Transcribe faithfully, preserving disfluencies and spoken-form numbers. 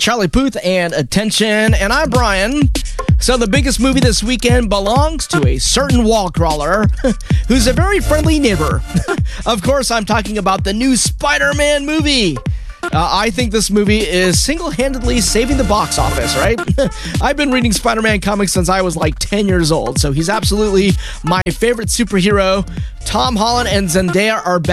Charlie Puth, and Attention. And I'm Brian. So the biggest movie this weekend belongs to a certain wall crawler who's a very friendly neighbor. Of course, I'm talking about the new Spider-Man movie. Uh, I think this movie is single-handedly saving the box office, right? I've been reading Spider-Man comics since I was like ten years old, so he's absolutely my favorite superhero. Tom Holland and Zendaya are back.